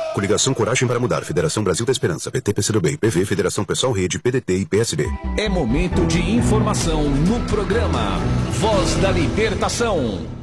Coligação Coragem para Mudar, Federação Brasil da Esperança, PT, PCdoB, PV, Federação Pessoal Rede, PDT e PSD. É momento de informação no programa Voz da Libertação.